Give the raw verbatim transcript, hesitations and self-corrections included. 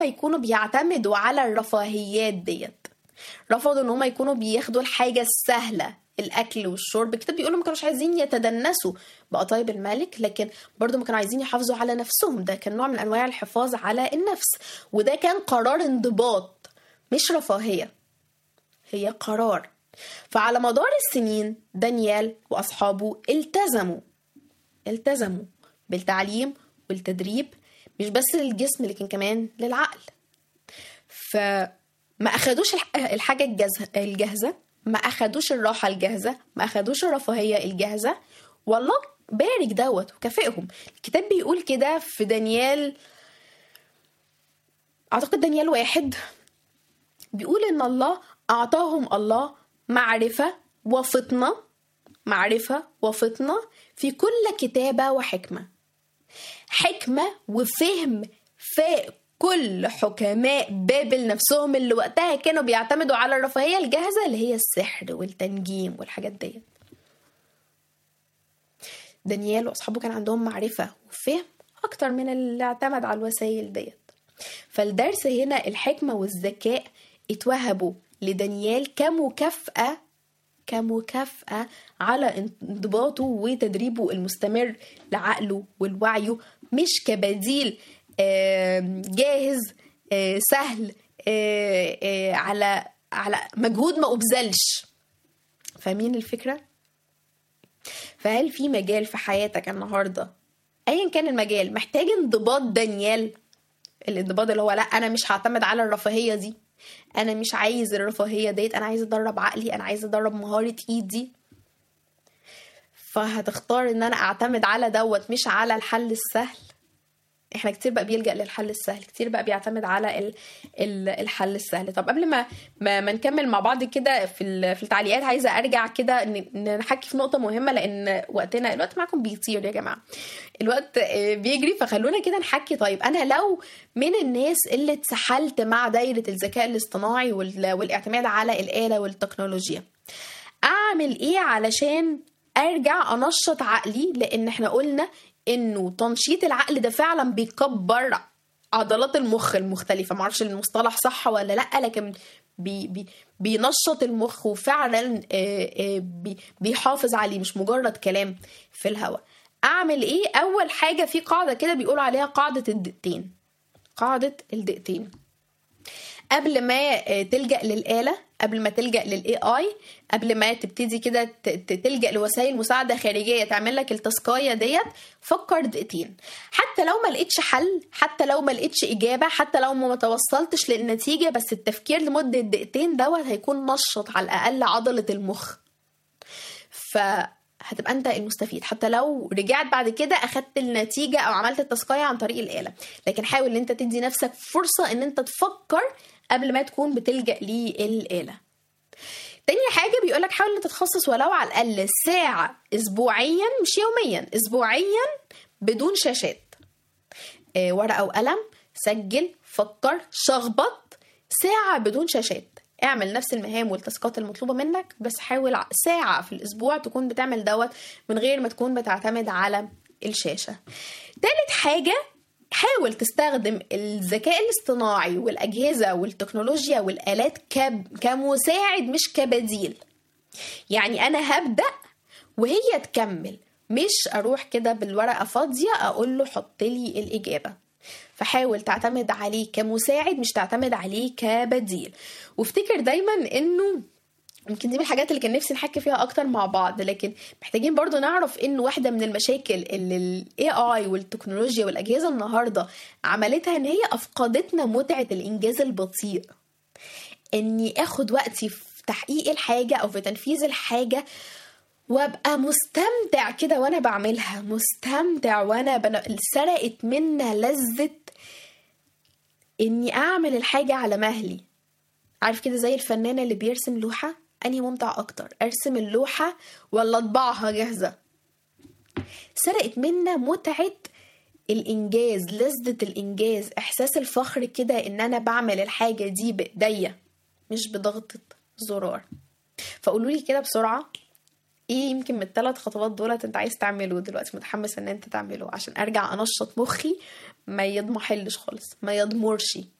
يكونوا بيعتمدوا على الرفاهيات ديت، رفضوا ان هم يكونوا بياخدوا الحاجة السهلة، الاكل والشرب. الكتاب بيقولوا ما كانوش عايزين يتدنسوا بقطايب الملك، لكن برضو ما كانوا عايزين يحافظوا على نفسهم. ده كان نوع من انواع الحفاظ على النفس، وده كان قرار انضباط مش رفاهية، هي قرار. فعلى مدار السنين دانيال واصحابه التزموا التزموا بالتعليم والتدريب، مش بس للجسم لكن كمان للعقل. فما اخدوش الحاجة الجاهزة، ما اخدوش الراحة الجاهزة، ما اخدوش الرفاهية الجاهزة، والله بارك دوت وكافئهم. الكتاب بيقول كده في دانيال، اعتقد دانيال واحد، بيقول ان الله اعطاهم الله معرفة وفطنة معرفة وفطنة في كل كتابة وحكمة. حكمة وفهم فاق كل حكماء بابل نفسهم اللي وقتها كانوا بيعتمدوا على الرفاهية الجاهزة اللي هي السحر والتنجيم والحاجات دي. دانيال واصحابه كان عندهم معرفة وفهم اكتر من اللي اعتمد على الوسائل ديت. فالدرس هنا الحكمة والذكاء اتوهبوا لدانيال كمكافأة كمكافأة على انضباطه وتدريبه المستمر لعقله والوعيه، مش كبديل جاهز سهل على على مجهود ما أبذلش. فاهمين الفكرة؟ فهل في مجال في حياتك النهاردة أيا كان المجال محتاج انضباط دانيال؟ الانضباط اللي هو لا أنا مش هعتمد على الرفاهية دي، أنا مش عايز الرفاهية ديت، أنا عايز أدرب عقلي، أنا عايز أدرب مهارة إيدي. فهتختار إن أنا أعتمد على دوت مش على الحل السهل. احنا كتير بقى بيلجأ للحل السهل، كتير بقى بيعتمد على ال ال الحل السهل. طب قبل ما ما, ما نكمل مع بعض كده في في التعليقات، عايزه ارجع كده نحكي في نقطه مهمه، لان وقتنا الوقت معكم بيطير يا جماعه، الوقت بيجري. فخلونا كده نحكي. طيب انا لو من الناس اللي اتسحلت مع دايره الذكاء الاصطناعي والاعتماد على الآلة والتكنولوجيا، اعمل ايه علشان ارجع انشط عقلي؟ لان احنا قلنا انه تنشيط العقل ده فعلا بيكبر عضلات المخ المختلفة. معرفش المصطلح صح ولا لا، لكن بي بي بينشط المخ وفعلا بي بيحافظ عليه، مش مجرد كلام في الهواء. اعمل ايه؟ اول حاجة في قاعدة كده بيقولوا عليها قاعدة الدقيقتين. قاعدة الدقيقتين قبل ما تلجأ للآلة، قبل ما تلجأ للاي اي، قبل ما تبتدي كده تلجأ لوسائل مساعدة خارجية تعمل لك التاسكايه ديت، فكر دقيقتين. حتى لو ما لقيتش حل، حتى لو ما لقيتش إجابة، حتى لو ما توصلتش للنتيجة، بس التفكير لمدة دقيقتين دوت هيكون نشط على الأقل عضلة المخ، فهتبقى أنت المستفيد. حتى لو رجعت بعد كده أخدت النتيجة أو عملت التاسكايه عن طريق الآلة، لكن حاول أن أنت تدي نفسك فرصة أن أنت تفكر قبل ما تكون بتلجأ للآلة. تاني حاجة بيقولك حاول ان تتخصص ولو على الأقل ساعة أسبوعيا، مش يوميا، أسبوعيا بدون شاشات. اه ورقة وقلم، سجل، فكر، شخبط، ساعة بدون شاشات. اعمل نفس المهام والتاسكات المطلوبة منك، بس حاول ساعة في الأسبوع تكون بتعمل دوت من غير ما تكون بتعتمد على الشاشة. تالت حاجة، حاول تستخدم الذكاء الاصطناعي والأجهزة والتكنولوجيا والآلات كمساعد مش كبديل. يعني أنا هبدأ وهي تكمل، مش أروح كده بالورقة فاضية أقول له حط لي الإجابة. فحاول تعتمد عليه كمساعد مش تعتمد عليه كبديل. وافتكر دايما إنه يمكن دي من الحاجات اللي كان نفسي نحكي فيها اكتر مع بعض، لكن محتاجين برضو نعرف ان واحدة من المشاكل اللي ال إيه آي والتكنولوجيا والأجهزة النهاردة عملتها ان هي افقدتنا متعة الانجاز البطيء. اني اخد وقتي في تحقيق الحاجة او في تنفيذ الحاجة وابقى مستمتع كده وانا بعملها، مستمتع وانا بن... سرقت منا لذة اني اعمل الحاجة على مهلي. عارف كده زي الفنانة اللي بيرسم لوحة، أني ممتع أكتر أرسم اللوحة ولا أطبعها جاهزة؟ سرقت منا متعة الإنجاز، لذة الإنجاز، إحساس الفخر كده إن أنا بعمل الحاجة دي بإيديا مش بضغطة زرار. فقولوا لي كده بسرعة إيه يمكن من الثلاث خطوات دولت أنت عايز تعمله دلوقتي، متحمس إن أنت تعمله عشان أرجع أنشط مخي ما يضمحلش خالص، ما يضمرش.